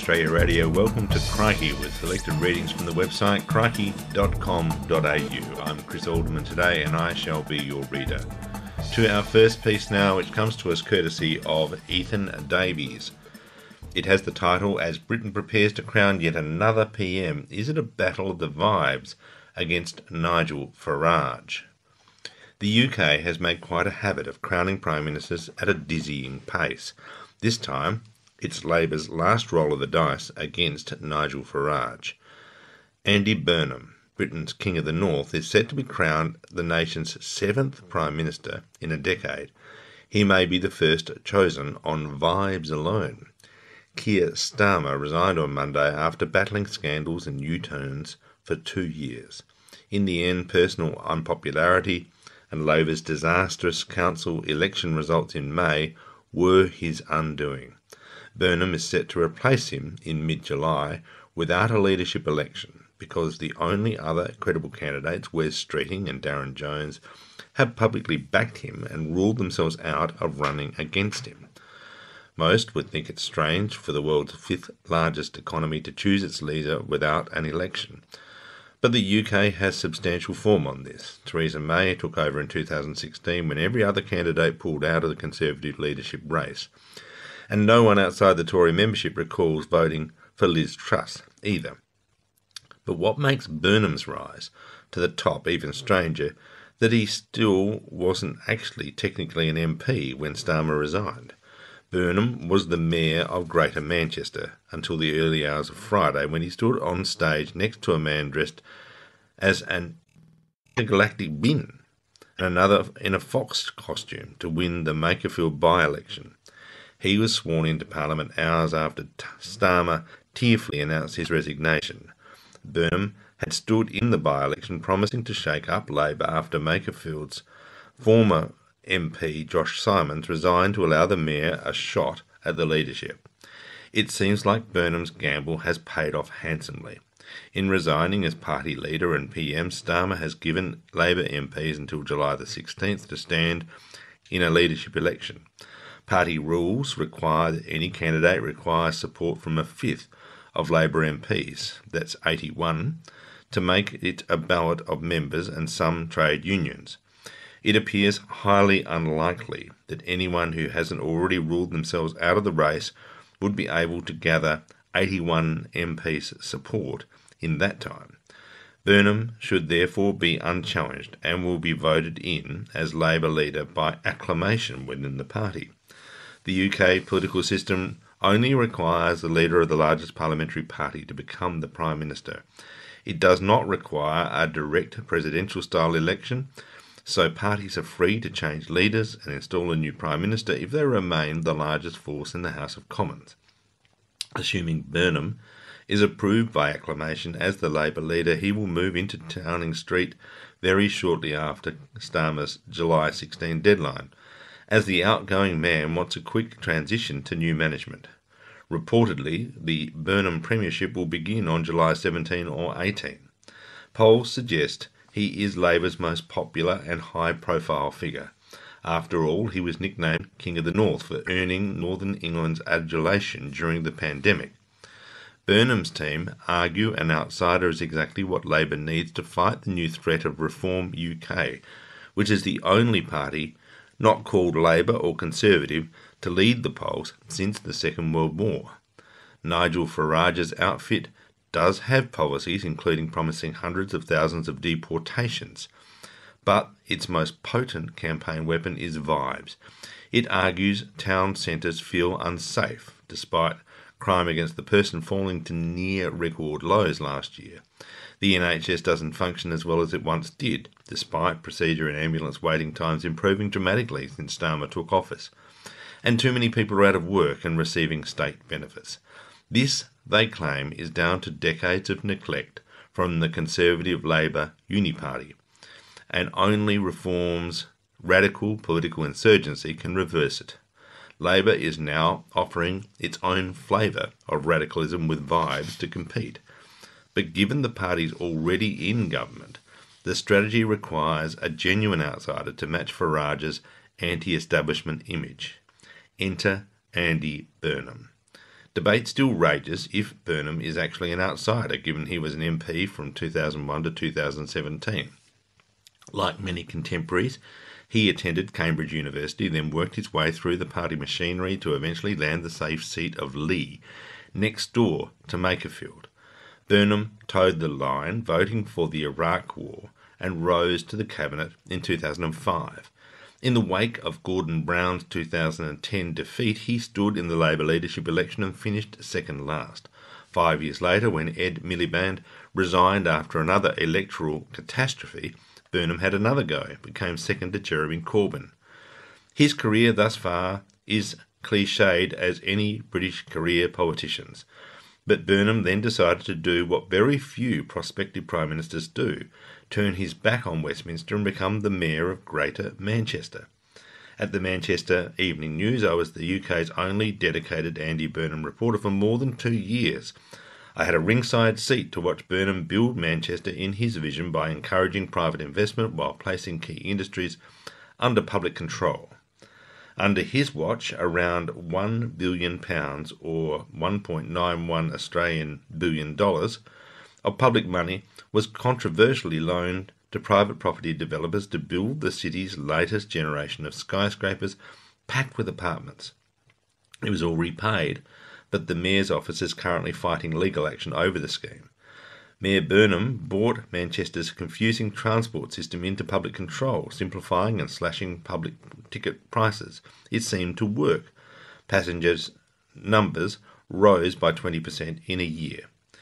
Australia Radio. Welcome to Crikey with selected readings from the website crikey.com.au. I'm Chris Alderman today and I shall be your reader. To our first piece now, which comes to us courtesy of Ethan Davies. It has the title, As Britain Prepares to Crown Yet Another PM, Is It a Battle of the Vibes Against Nigel Farage? The UK has made quite a habit of crowning Prime Ministers at a dizzying pace. This time, it's Labor's last roll of the dice against Nigel Farage. Andy Burnham, Britain's King of the North, is set to be crowned the nation's 7th Prime Minister in a decade. He may be the first chosen on vibes alone. Keir Starmer resigned on Monday after battling scandals and U-turns for 2 years. In the end, personal unpopularity and Labor's disastrous council election results in May were his undoing. Burnham is set to replace him in mid-July without a leadership election because the only other credible candidates, Wes Streeting and Darren Jones, have publicly backed him and ruled themselves out of running against him. Most would think it strange for the world's 5th largest economy to choose its leader without an election. But the UK has substantial form on this. Theresa May took over in 2016 when every other candidate pulled out of the Conservative leadership race. And no one outside the Tory membership recalls voting for Liz Truss either. But what makes Burnham's rise to the top even stranger, that he still wasn't actually technically an MP when Starmer resigned. Burnham was the mayor of Greater Manchester until the early hours of Friday when he stood on stage next to a man dressed as an intergalactic bin and another in a fox costume to win the Makerfield by-election. He was sworn into Parliament hours after Starmer tearfully announced his resignation. Burnham had stood in the by-election promising to shake up Labor after Makerfield's former MP Josh Simons resigned to allow the mayor a shot at the leadership. It seems like Burnham's gamble has paid off handsomely. In resigning as party leader and PM, Starmer has given Labor MPs until July the 16th to stand in a leadership election. Party rules require that any candidate requires support from a fifth of Labor MPs, that's 81, to make it a ballot of members and some trade unions. It appears highly unlikely that anyone who hasn't already ruled themselves out of the race would be able to gather 81 MPs' support in that time. Burnham should therefore be unchallenged and will be voted in as Labor leader by acclamation within the party. The UK political system only requires the leader of the largest parliamentary party to become the Prime Minister. It does not require a direct presidential-style election, so parties are free to change leaders and install a new Prime Minister if they remain the largest force in the House of Commons. Assuming Burnham is approved by acclamation as the Labor leader, he will move into Downing Street very shortly after Starmer's July 16 deadline, as the outgoing man wants a quick transition to new management. Reportedly, the Burnham premiership will begin on July 17 or 18. Polls suggest he is Labor's most popular and high-profile figure. After all, he was nicknamed King of the North for earning Northern England's adulation during the pandemic. Burnham's team argue an outsider is exactly what Labor needs to fight the new threat of Reform UK, which is the only party not called Labor or Conservative to lead the polls since the Second World War. Nigel Farage's outfit does have policies including promising hundreds of thousands of deportations, but its most potent campaign weapon is vibes. It argues town centres feel unsafe, despite crime against the person falling to near record lows last year. The NHS doesn't function as well as it once did, despite procedure and ambulance waiting times improving dramatically since Starmer took office. And too many people are out of work and receiving state benefits. This, they claim, is down to decades of neglect from the Conservative Labor Uniparty, and only reforms, radical political insurgency can reverse it. Labor is now offering its own flavour of radicalism with vibes to compete. But given the party's already in government, the strategy requires a genuine outsider to match Farage's anti-establishment image. Enter Andy Burnham. Debate still rages if Burnham is actually an outsider, given he was an MP from 2001 to 2017. Like many contemporaries, he attended Cambridge University, then worked his way through the party machinery to eventually land the safe seat of Leigh, next door to Makerfield. Burnham toed the line, voting for the Iraq War, and rose to the cabinet in 2005. In the wake of Gordon Brown's 2010 defeat, he stood in the Labor leadership election and finished second last. 5 years later, when Ed Miliband resigned after another electoral catastrophe, Burnham had another go, became second to Jeremy Corbyn. His career thus far is cliched as any British career politician's. But Burnham then decided to do what very few prospective Prime Ministers do, turn his back on Westminster and become the Mayor of Greater Manchester. At the Manchester Evening News, I was the UK's only dedicated Andy Burnham reporter for more than 2 years. I had a ringside seat to watch Burnham build Manchester in his vision by encouraging private investment while placing key industries under public control. Under his watch, around £1 billion or 1.91 Australian billion dollars of public money was controversially loaned to private property developers to build the city's latest generation of skyscrapers packed with apartments. It was all repaid, but the Mayor's office is currently fighting legal action over the scheme. Mayor Burnham brought Manchester's confusing transport system into public control, simplifying and slashing public ticket prices. It seemed to work. Passengers' numbers rose by 20% in a year.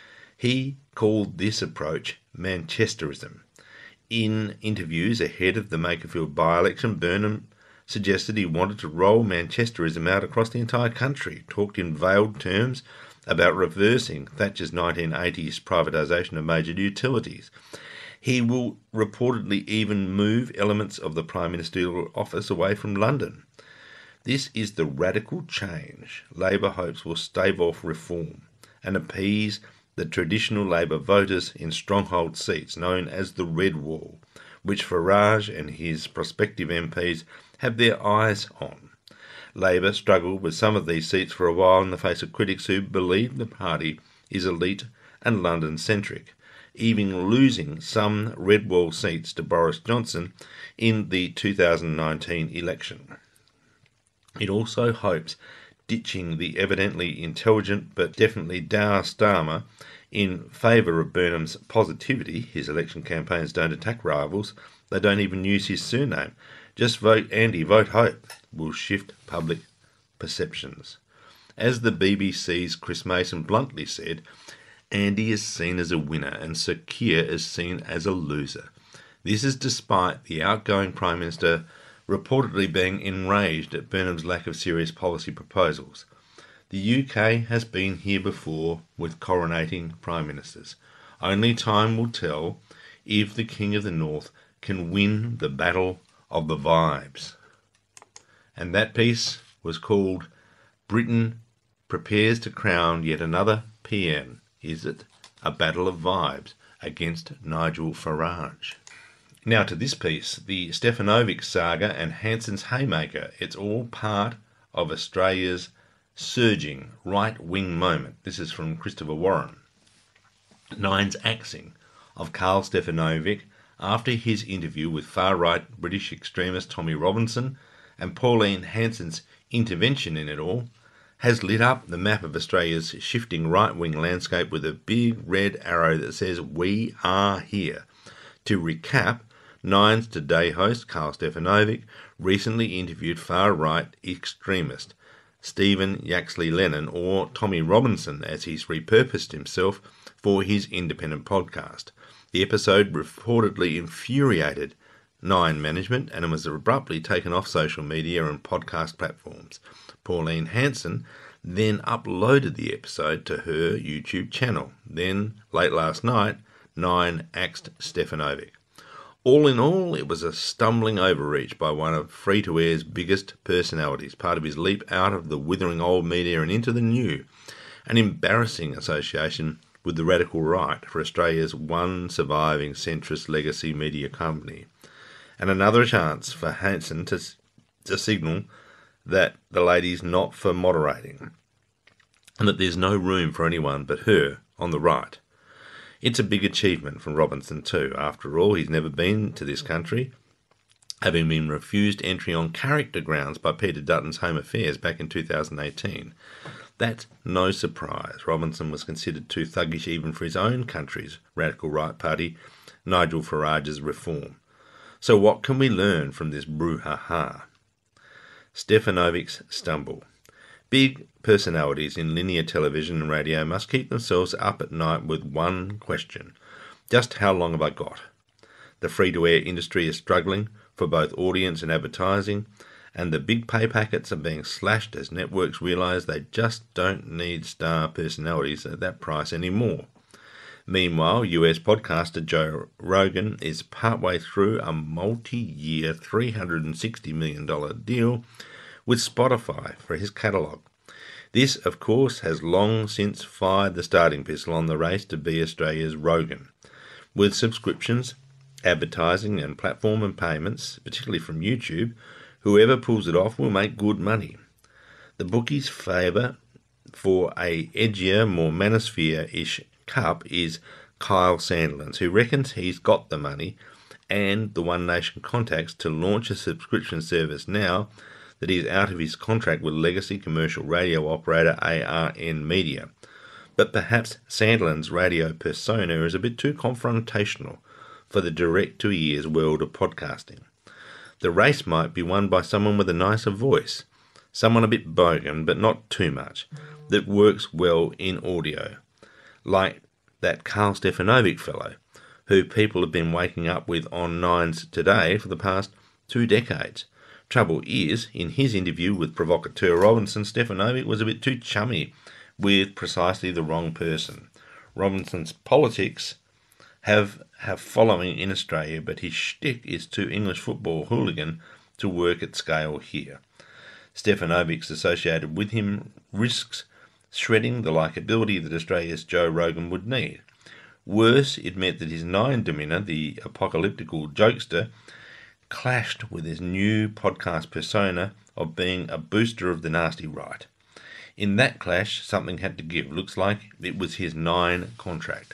He called this approach Manchesterism. In interviews ahead of the Makerfield by-election, Burnham suggested he wanted to roll Manchesterism out across the entire country, talked in veiled terms about reversing Thatcher's 1980s privatisation of major utilities. He will reportedly even move elements of the Prime Ministerial office away from London. This is the radical change Labor hopes will stave off reform and appease the traditional Labor voters in stronghold seats known as the Red Wall, which Farage and his prospective MPs have their eyes on. Labor struggled with some of these seats for a while in the face of critics who believe the party is elite and London-centric, even losing some Red Wall seats to Boris Johnson in the 2019 election. It also hopes ditching the evidently intelligent but definitely dour Starmer in favour of Burnham's positivity. His election campaigns don't attack rivals, they don't even use his surname. Just vote Andy, vote Hope, will shift public perceptions. As the BBC's Chris Mason bluntly said, Andy is seen as a winner and Sir Keir is seen as a loser. This is despite the outgoing Prime Minister reportedly being enraged at Burnham's lack of serious policy proposals. The UK has been here before with coronating Prime Ministers. Only time will tell if the King of the North can win the battle of the vibes. And that piece was called Britain Prepares to Crown Yet Another PM. Is it a battle of vibes against Nigel Farage? Now to this piece, the Stefanovic saga and Hanson's Haymaker. It's all part of Australia's surging right-wing moment. This is from Christopher Warren. Nine's axing of Karl Stefanovic after his interview with far-right British extremist Tommy Robinson and Pauline Hanson's intervention in it all has lit up the map of Australia's shifting right-wing landscape with a big red arrow that says, "We are here." To recap, Nine's Today host Karl Stefanovic recently interviewed far-right extremist Stephen Yaxley Lennon, or Tommy Robinson as he's repurposed himself, for his independent podcast. The episode reportedly infuriated Nine management and was abruptly taken off social media and podcast platforms. Pauline Hanson then uploaded the episode to her YouTube channel. Then, late last night, Nine axed Stefanovic. All in all, it was a stumbling overreach by one of free-to-air's biggest personalities, part of his leap out of the withering old media and into the new, an embarrassing association with the radical right for Australia's one surviving centrist legacy media company, and another chance for Hanson to signal that the lady's not for moderating. and that there's no room for anyone but her on the right. It's a big achievement from Robinson too. After all, he's never been to this country, having been refused entry on character grounds by Peter Dutton's Home Affairs back in 2018. That's no surprise. Robinson was considered too thuggish even for his own country's radical right party, Nigel Farage's Reform. So what can we learn from this brouhaha? Stefanovic's stumble. Big personalities in linear television and radio must keep themselves up at night with one question. Just how long have I got? The free-to-air industry is struggling for both audience and advertising, and the big pay packets are being slashed as networks realise they just don't need star personalities at that price anymore. Meanwhile, US podcaster Joe Rogan is partway through a multi-year $360 million deal with Spotify for his catalogue. This, of course, has long since fired the starting pistol on the race to be Australia's Rogan. With subscriptions, advertising and platform and payments, particularly from YouTube, whoever pulls it off will make good money. The bookies' favour for a edgier, more manosphere-ish cup is Kyle Sandilands, who reckons he's got the money and the One Nation contacts to launch a subscription service now that he's out of his contract with legacy commercial radio operator ARN Media. But perhaps Sandilands' radio persona is a bit too confrontational for the direct-to-ears world of podcasting. The race might be won by someone with a nicer voice, someone a bit bogan but not too much, that works well in audio, like that Karl Stefanovic fellow, who people have been waking up with on Nines Today for the past 2 decades. Trouble is, in his interview with provocateur Robinson, Stefanovic was a bit too chummy with precisely the wrong person. Robinson's politics have following in Australia, but his shtick is too English football hooligan to work at scale here. Stefanovic's associated with him risks shredding the likability that Australia's Joe Rogan would need. Worse, it meant that his Nine demeanour, the apocalyptical jokester, clashed with his new podcast persona of being a booster of the nasty right. In that clash, something had to give. Looks like it was his Nine contract.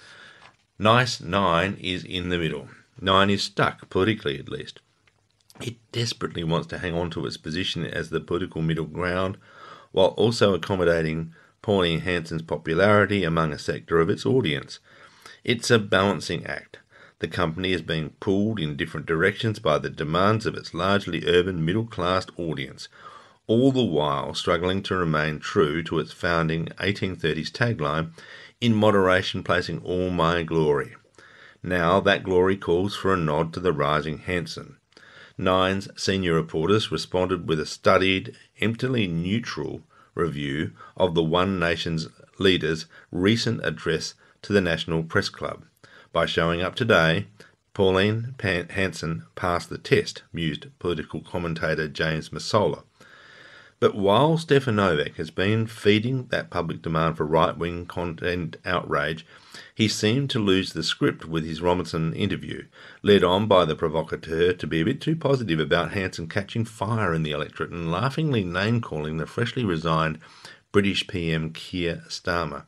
Nice Nine is in the middle. Nine is stuck, politically at least. It desperately wants to hang on to its position as the political middle ground, while also accommodating Pauline Hanson's popularity among a sector of its audience. It's a balancing act. The company is being pulled in different directions by the demands of its largely urban middle-class audience, all the while struggling to remain true to its founding 1830s tagline, "In moderation placing all my glory." Now that glory calls for a nod to the rising Hanson. Nine's senior reporters responded with a studied, emptily neutral review of the One Nation's leader's recent address to the National Press Club. By showing up today, Pauline Hanson passed the test, mused political commentator James Massola. But while Stefanovic has been feeding that public demand for right-wing content outrage, he seemed to lose the script with his Robinson interview, led on by the provocateur to be a bit too positive about Hanson catching fire in the electorate and laughingly name-calling the freshly resigned British PM Keir Starmer.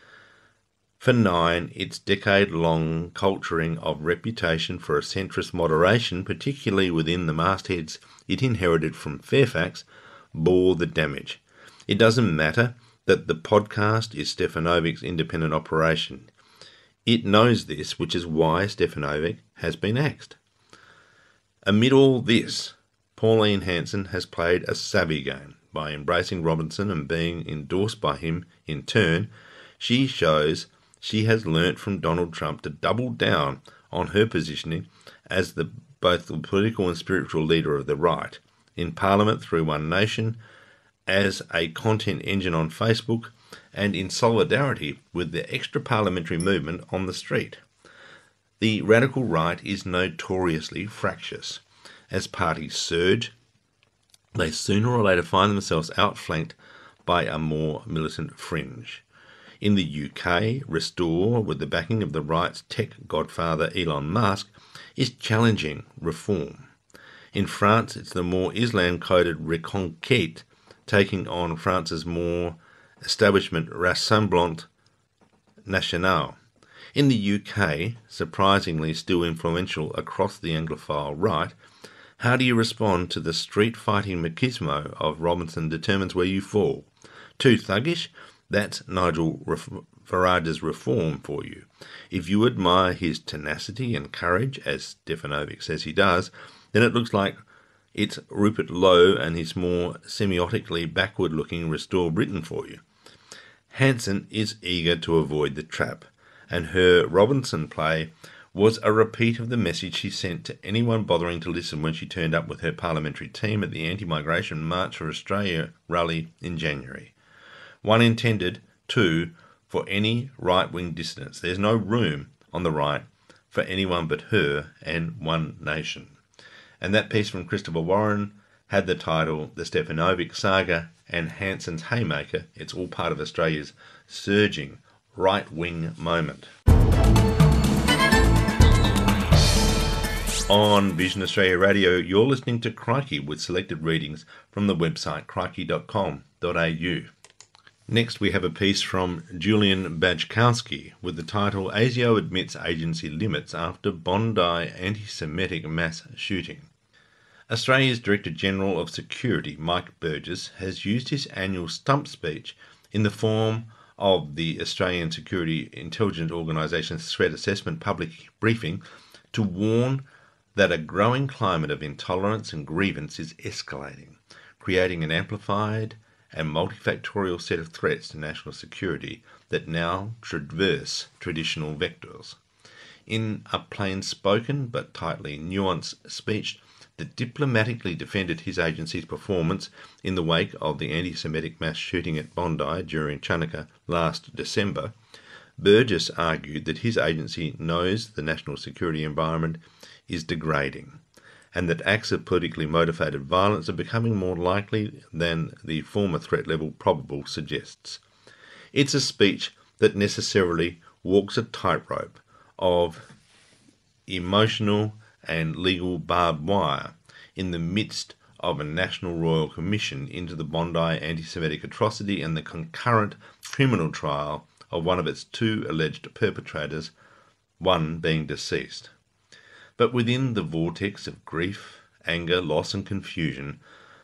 For Nine, its decade-long culturing of reputation for a centrist moderation, particularly within the mastheads it inherited from Fairfax, bore the damage. It doesn't matter that the podcast is Stefanovic's independent operation. It knows this, which is why Stefanovic has been axed. Amid all this, Pauline Hanson has played a savvy game. By embracing Robinson and being endorsed by him in turn, she shows she has learnt from Donald Trump to double down on her positioning as both the political and spiritual leader of the right, in Parliament through One Nation, as a content engine on Facebook, and in solidarity with the extra-parliamentary movement on the street. The radical right is notoriously fractious. As parties surge, they sooner or later find themselves outflanked by a more militant fringe. In the UK, Restore, with the backing of the right's tech godfather Elon Musk, is challenging reform. In France, it's the more Islam-coded Reconquête taking on France's more establishment Rassemblement National. In the UK, surprisingly still influential across the Anglophile right, how do you respond to the street-fighting machismo of Robinson determines where you fall? Too thuggish? That's Nigel Farage's reform for you. If you admire his tenacity and courage, as Stefanovic says he does, then it looks like it's Rupert Lowe and his more semiotically backward-looking Restore Britain for you. Hanson is eager to avoid the trap, and her Robinson play was a repeat of the message she sent to anyone bothering to listen when she turned up with her parliamentary team at the Anti-Migration March for Australia rally in January. One intended, too, for any right-wing dissidents. There's no room on the right for anyone but her and One Nation. And that piece from Christopher Warren had the title The Stefanovic Saga and Hanson's Haymaker. It's all part of Australia's surging right-wing moment. On Vision Australia Radio, you're listening to Crikey with selected readings from the website crikey.com.au. Next, we have a piece from Julian Bajkowski with the title ASIO Admits Agency Limits After Bondi Anti-Semitic Mass Shooting. Australia's Director-General of Security, Mike Burgess, has used his annual stump speech in the form of the Australian Security Intelligence Organisation's Threat Assessment public briefing to warn that a growing climate of intolerance and grievance is escalating, creating an amplified and multifactorial set of threats to national security that now traverse traditional vectors. In a plain-spoken but tightly nuanced speech that diplomatically defended his agency's performance in the wake of the anti-Semitic mass shooting at Bondi during Chanukah last December, Burgess argued that his agency knows the national security environment is degrading, and that acts of politically motivated violence are becoming more likely than the former threat level probable suggests. It's a speech that necessarily walks a tightrope of emotional and legal barbed wire in the midst of a National Royal Commission into the Bondi anti-Semitic atrocity and the concurrent criminal trial of one of its two alleged perpetrators, one being deceased. But within the vortex of grief, anger, loss and confusion,